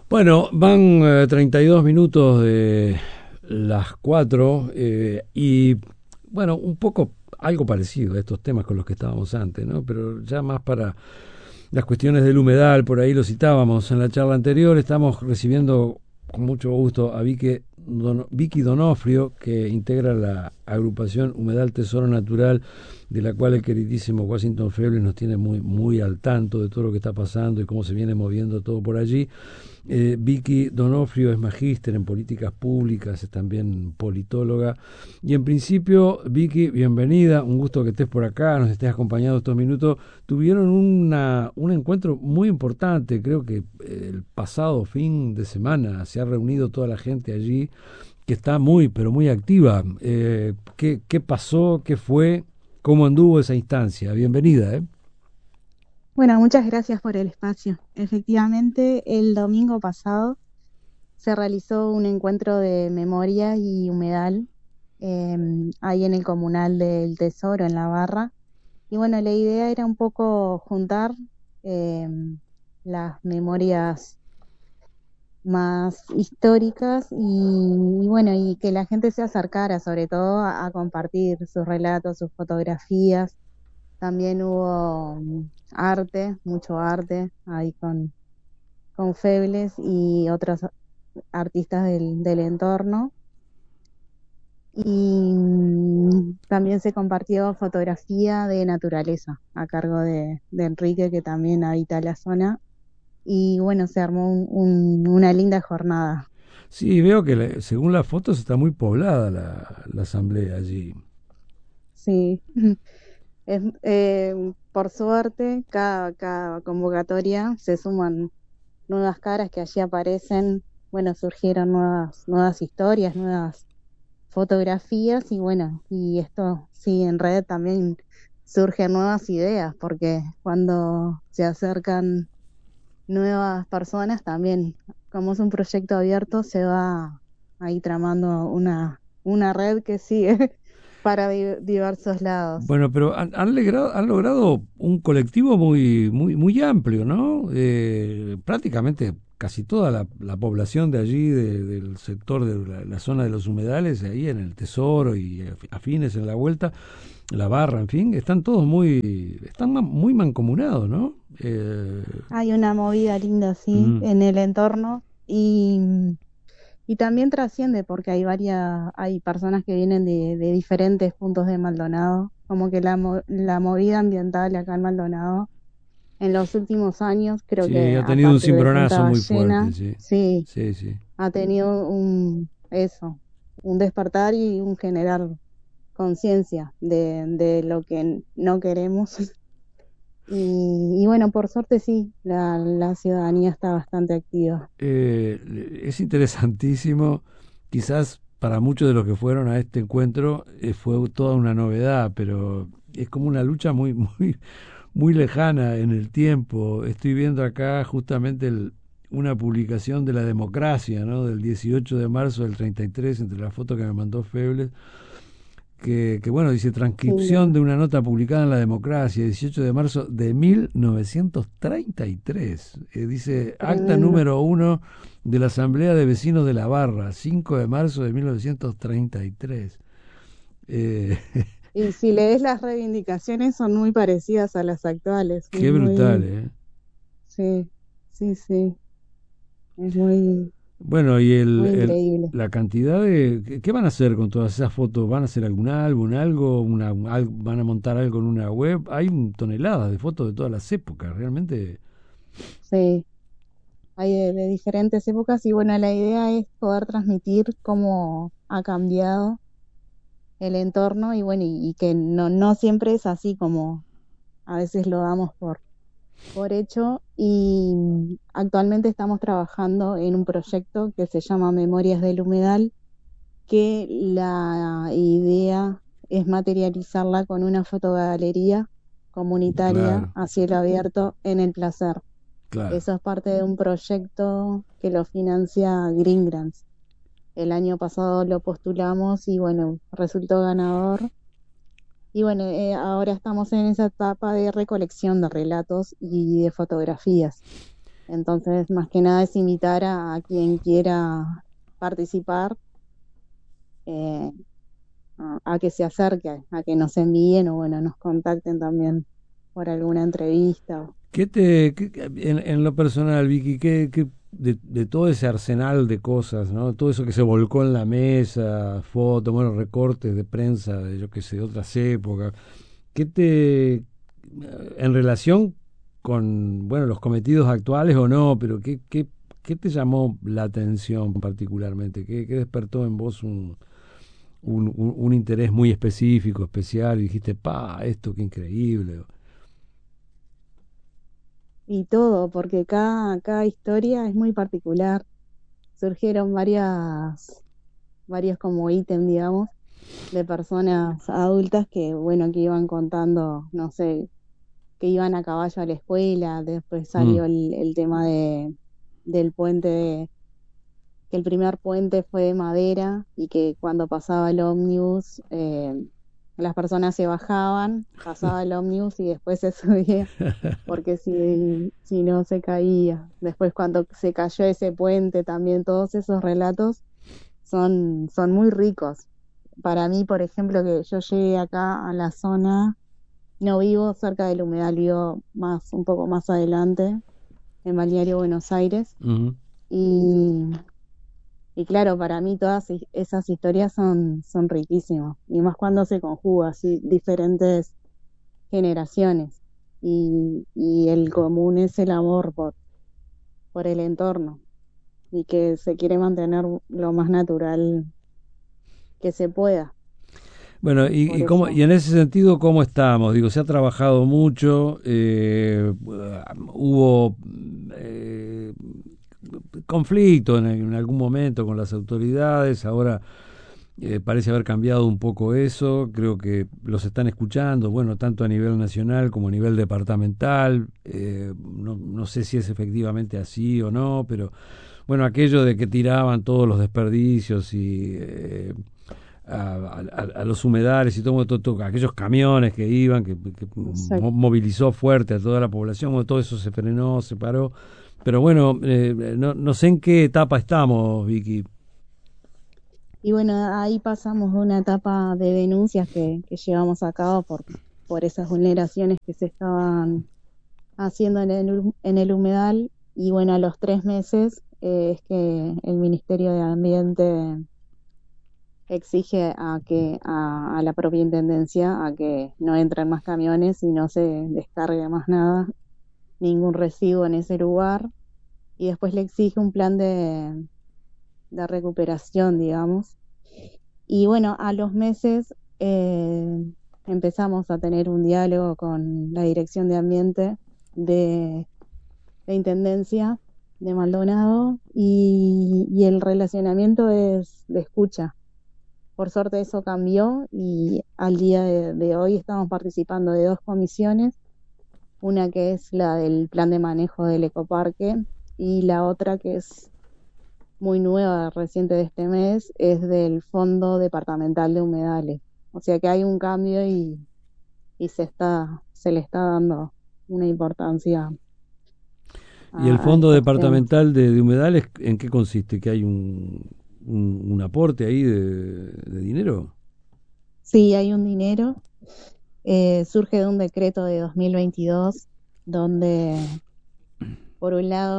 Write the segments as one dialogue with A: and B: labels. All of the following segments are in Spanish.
A: Bueno, van 32 minutos de las 4 y bueno, un poco algo parecido a estos temas con los que estábamos antes, ¿no? Pero ya más para las cuestiones del humedal, por ahí lo citábamos en la charla anterior, estamos recibiendo con mucho gusto a Vicky Donofrio, que integra la agrupación Humedal Tesoro Natural, de la cual el queridísimo Washington Febles nos tiene muy al tanto de todo lo que está pasando y cómo se viene moviendo todo por allí. Vicky Donofrio es magíster en políticas públicas, es también politóloga. Y en principio, Vicky, bienvenida, un gusto que estés por acá, nos estés acompañando estos minutos. Tuvieron un encuentro muy importante, creo que el pasado fin de semana se ha reunido toda la gente allí, que está pero muy activa. ¿Qué pasó? ¿Qué fue? ¿Cómo anduvo esa instancia? Bienvenida, ¿eh?
B: Bueno, muchas gracias por el espacio. Efectivamente, el domingo pasado se realizó un encuentro de memoria y humedal ahí en el Comunal del Tesoro, en La Barra. Y bueno, la idea era un poco juntar las memorias más históricas y bueno, y que la gente se acercara sobre todo a compartir sus relatos, sus fotografías. También hubo arte, mucho arte ahí con Febles y otros artistas del entorno. Y también se compartió fotografía de naturaleza a cargo de Enrique, que también habita la zona. Y bueno, se armó una linda jornada.
A: Sí, veo que según las fotos está muy poblada la asamblea allí.
B: Sí, por suerte, cada convocatoria se suman nuevas caras que allí aparecen. Bueno, surgieron nuevas historias, nuevas fotografías y bueno, y esto sí, en red también surgen nuevas ideas, porque cuando se acercan nuevas personas también, como es un proyecto abierto, se va ahí tramando una red que sigue para diversos lados.
A: Bueno, pero han logrado un colectivo muy amplio, ¿no? Prácticamente casi toda la población de allí, del sector de la zona de los humedales, ahí en el Tesoro y afines en la vuelta, la Barra, en fin, están todos muy mancomunados, ¿no?
B: Hay una movida linda así
A: Mm,
B: en el entorno y también trasciende porque hay personas que vienen de diferentes puntos de Maldonado, como que la movida ambiental acá en Maldonado en los últimos años, creo
A: sí,
B: que
A: ha
B: a
A: tenido un
B: partir de
A: cimbronazo
B: Punta
A: muy fuerte,
B: Ballena,
A: sí.
B: sí,
A: Sí, sí.
B: ha tenido un despertar y un generar conciencia de lo que no queremos. Y bueno, por suerte sí, la ciudadanía está bastante activa.
A: Es interesantísimo, quizás para muchos de los que fueron a este encuentro fue toda una novedad, pero es como una lucha muy lejana en el tiempo. Estoy viendo acá justamente una publicación de la democracia, ¿no? Del 18 de marzo del 33, entre la foto que me mandó Febles, que bueno, dice transcripción
B: Sí,
A: de una nota publicada en La Democracia, 18 de marzo de 1933. Dice acta
B: tremendo.
A: número uno de la Asamblea de Vecinos de la Barra, 5 de marzo de 1933. Eh,
B: Y si lees las reivindicaciones son muy parecidas a las actuales,
A: qué brutal, ¿eh?
B: sí, sí, sí, es muy,
A: Bueno, y
B: muy increíble.
A: la cantidad de... ¿Qué van a hacer con todas esas fotos? ¿Van a hacer algún álbum, algo? ¿Van a montar algo en una web? Hay toneladas de fotos de todas las épocas, realmente.
B: Sí, hay de diferentes épocas y bueno, la idea es poder transmitir cómo ha cambiado el entorno y bueno, y que no siempre es así como a veces lo damos por hecho y actualmente estamos trabajando en un proyecto que se llama Memorias del Humedal, que la idea es materializarla con una fotogalería comunitaria
A: Claro,
B: a cielo abierto en El Placer.
A: claro.
B: Eso es parte de un proyecto que lo financia Green Grants. El año pasado lo postulamos y bueno, resultó ganador. Y bueno, ahora estamos en esa etapa de recolección de relatos y de fotografías. Entonces, más que nada es invitar a quien quiera participar, eh, a que se acerque, a que nos envíen o bueno, nos contacten también por alguna entrevista.
A: En lo personal, Vicky, de todo ese arsenal de cosas, ¿no? Todo eso que se volcó en la mesa, fotos, bueno, recortes de prensa, de yo qué sé, de otras épocas, ¿qué te, en relación con, bueno, los cometidos actuales o no, pero qué te llamó la atención particularmente? ¿Qué despertó en vos un interés muy específico, especial? Y dijiste, pa, esto qué increíble.
B: Y todo, porque cada historia es muy particular. Surgieron varios como ítem, digamos, de personas adultas que, bueno, que iban contando, no sé, que iban a caballo a la escuela, después
A: Mm.
B: salió el tema del puente, que el primer puente fue de madera y que cuando pasaba el ómnibus, las personas se bajaban, pasaba el ómnibus y después se subía, porque si no se caía. Después cuando se cayó ese puente, también todos esos relatos son muy ricos. Para mí, por ejemplo, que yo llegué acá a la zona, no vivo cerca del humedal, vivo un poco más adelante, en Balneario Buenos Aires,
A: Ujú.
B: y, y claro, para mí todas esas historias son riquísimas, y más cuando se conjuga así diferentes generaciones, y el común es el amor por el entorno, y que se quiere mantener lo más natural que se pueda.
A: Bueno,
B: Por
A: y
B: eso,
A: en ese sentido, ¿cómo estamos? Digo, se ha trabajado mucho, hubo eh, conflicto en algún momento con las autoridades, ahora parece haber cambiado un poco eso, creo que los están escuchando, bueno, tanto a nivel nacional como a nivel departamental, no sé si es efectivamente así o no, pero bueno, aquello de que tiraban todos los desperdicios y a los humedales y todo, aquellos camiones que iban, que
B: exacto.
A: movilizó fuerte a toda la población, bueno, todo eso se frenó, se paró. Pero bueno, no sé en qué etapa estamos, Vicky.
B: Y bueno, ahí pasamos de una etapa de denuncias que llevamos a cabo por esas vulneraciones que se estaban haciendo en el humedal. Y bueno, a los 3 meses es que el Ministerio de Ambiente exige a la propia Intendencia a que no entren más camiones y no se descargue más nada, ningún residuo en ese lugar. Y después le exige un plan de recuperación, digamos. Y bueno, a los meses empezamos a tener un diálogo con la Dirección de Ambiente de, de Intendencia de Maldonado, y el relacionamiento es de escucha. Por suerte eso cambió y al día de hoy estamos participando de dos comisiones, una que es la del plan de manejo del ecoparque y la otra que es muy nueva, reciente de este mes, es del Fondo Departamental de Humedales. O sea que hay un cambio y se le está dando una importancia
A: ¿Y el
B: a
A: fondo
B: estos temas.
A: departamental de humedales en qué consiste? ¿Que hay un aporte ahí de dinero?
B: Sí, hay un dinero, surge de un decreto de 2022 donde por un lado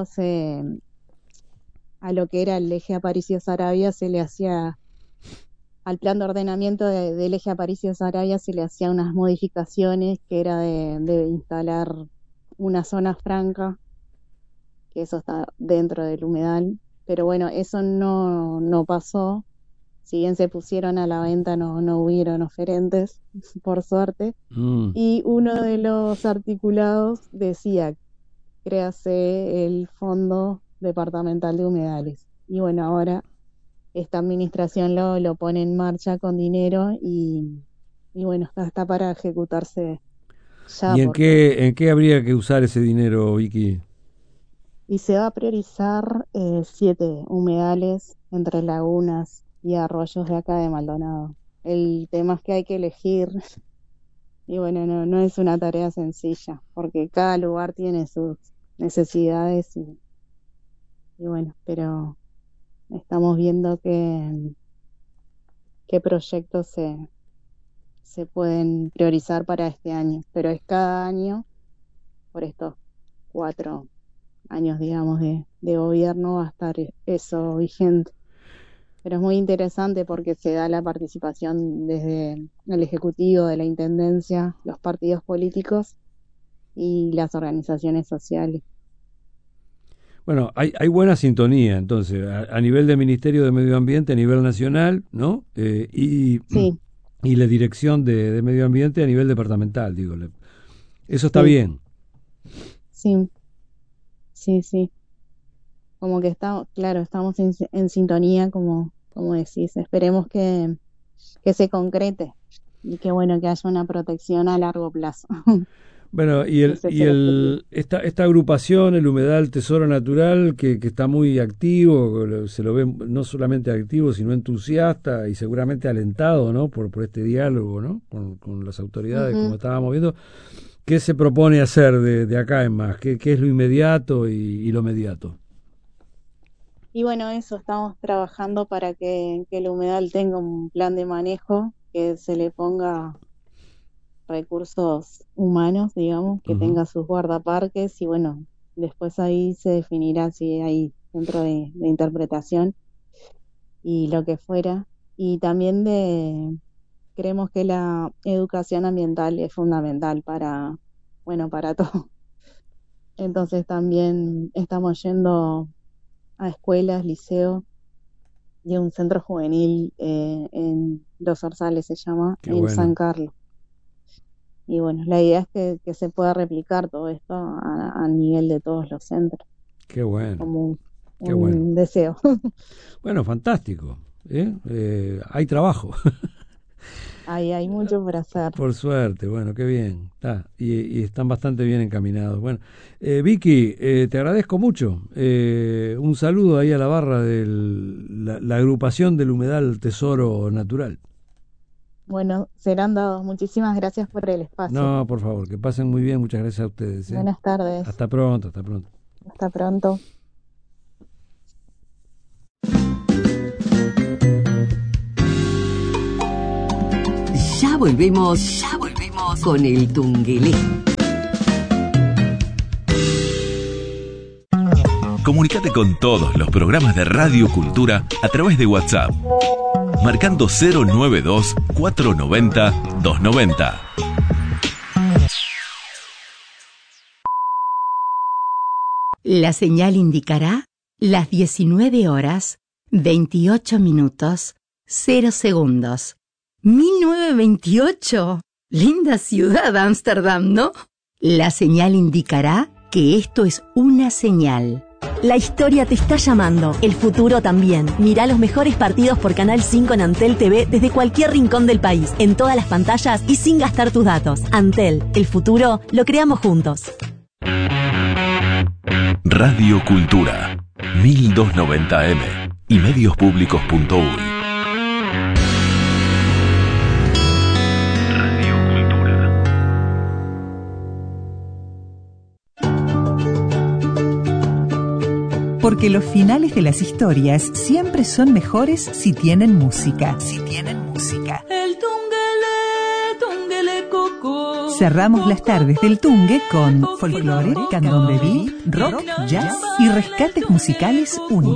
B: a lo que era el eje Aparicio Saravia se le hacía, al plan de ordenamiento del eje Aparicio Saravia se le hacía unas modificaciones que era de instalar una zona franca, que eso está dentro del humedal, pero bueno, eso no pasó. Si bien se pusieron a la venta, no hubieron oferentes, por suerte.
A: Mm.
B: Y uno de los articulados decía, créase el Fondo Departamental de Humedales. Y bueno, ahora esta administración lo pone en marcha con dinero y bueno, está para ejecutarse ya
A: ¿Y
B: porque
A: en qué habría que usar ese dinero, Vicky?
B: y se va a priorizar 7 humedales entre lagunas y arroyos de acá de Maldonado. El tema es que hay que elegir y bueno, no es una tarea sencilla porque cada lugar tiene necesidades y bueno, pero estamos viendo qué proyectos se pueden priorizar para este año, pero es cada año por estos 4 años, digamos, de gobierno va a estar eso vigente. Pero es muy interesante porque se da la participación desde el Ejecutivo, de la Intendencia, los partidos políticos y las organizaciones sociales.
A: Bueno, hay buena sintonía, entonces, a nivel de Ministerio de Medio Ambiente, a nivel nacional, ¿no?
B: Sí,
A: Y la Dirección de Medio Ambiente a nivel departamental, digo. Eso está
B: sí,
A: bien.
B: sí. Como que claro, estamos en sintonía, como decís. Esperemos que se concrete y que bueno, que haya una protección a largo plazo.
A: Bueno,
B: Ese es el objetivo.
A: esta agrupación, el Humedal Tesoro Natural, que está muy activo, se lo ve no solamente activo, sino entusiasta y seguramente alentado, ¿no? Por este diálogo, ¿no? Con las autoridades, como
B: Ujú.
A: estábamos viendo. ¿Qué se propone hacer de acá en más? ¿Qué es lo inmediato y lo mediato?
B: Y bueno, eso, estamos trabajando para que el humedal tenga un plan de manejo, que se le ponga recursos humanos, digamos, que
A: Ujú.
B: tenga sus guardaparques y bueno, después ahí se definirá si hay centro de interpretación y lo que fuera. Y también creemos que la educación ambiental es fundamental bueno, para todo. Entonces también estamos yendo a escuelas, liceos y a un centro juvenil en Los Orzales se llama,
A: Qué
B: en San
A: bueno,
B: Carlos. Y bueno, la idea es que se pueda replicar todo esto a nivel de todos los centros,
A: qué bueno,
B: como
A: qué bueno.
B: un deseo.
A: Bueno, fantástico. Hay trabajo.
B: Hay mucho por hacer.
A: Por suerte, bueno, qué bien. Y están bastante bien encaminados. Bueno, Vicky, te agradezco mucho. Un saludo ahí a la barra de la agrupación del Humedal Tesoro Natural.
B: Bueno, serán dados. Muchísimas gracias por el espacio.
A: No, por favor, que pasen muy bien. Muchas gracias a ustedes.
B: Buenas tardes.
A: Hasta pronto, hasta pronto.
B: Hasta pronto.
C: Ya volvemos con el Tungelé.
D: Comunicate con todos los programas de Radio Cultura a través de WhatsApp, marcando 092-490-290.
C: La señal indicará las 19 horas, 28 minutos, 0 segundos. 1928. Linda ciudad, Ámsterdam, ¿no? La señal indicará que esto es una señal.
E: La historia te está llamando, el futuro también. Mirá los mejores partidos por Canal 5 en Antel TV desde cualquier rincón del país, en todas las pantallas y sin gastar tus datos. Antel, el futuro lo creamos juntos.
D: Radio Cultura, 1290M y mediospublicos.uy.
F: Porque los finales de las historias siempre son mejores si tienen música.
G: El tungele coco.
F: Cerramos las tardes del Tungue con folclore, candombe, rock, jazz y rescates musicales únicos.